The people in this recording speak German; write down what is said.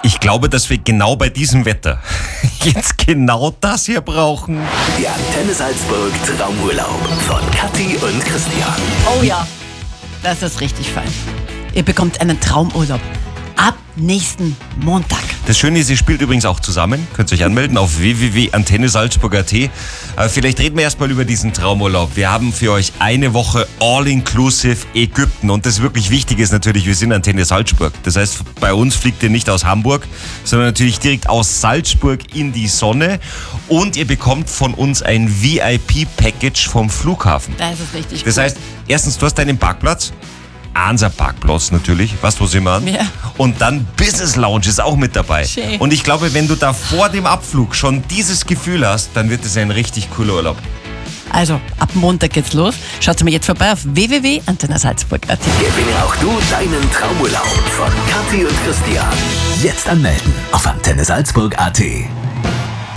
Ich glaube, dass wir genau bei diesem Wetter jetzt genau das hier brauchen. Der Antenne Salzburg Traumurlaub von Kathi und Christian. Oh ja, das ist richtig fein. Ihr bekommt einen Traumurlaub ab nächsten Montag. Das Schöne ist, ihr spielt übrigens auch zusammen. Könnt ihr euch anmelden auf www.antennesalzburg.at. Vielleicht reden wir erstmal über diesen Traumurlaub. Wir haben für euch eine Woche All-Inclusive Ägypten. Und das wirklich Wichtige ist natürlich, wir sind Antenne Salzburg. Das heißt, bei uns fliegt ihr nicht aus Hamburg, sondern natürlich direkt aus Salzburg in die Sonne. Und ihr bekommt von uns ein VIP-Package vom Flughafen. Das ist richtig cool. Das heißt, erstens, du hast deinen Parkplatz. Ansa Parkplatz natürlich, weißt du, wo sind wir an? Ja. Und dann Business Lounge ist auch mit dabei. Schön. Und ich glaube, wenn du da vor dem Abflug schon dieses Gefühl hast, dann wird es ein richtig cooler Urlaub. Also, ab Montag geht's los. Schaut mal jetzt vorbei auf www.antennesalzburg.at. Gewinne auch du deinen Traumurlaub von Kathi und Christian. Jetzt anmelden auf antennesalzburg.at.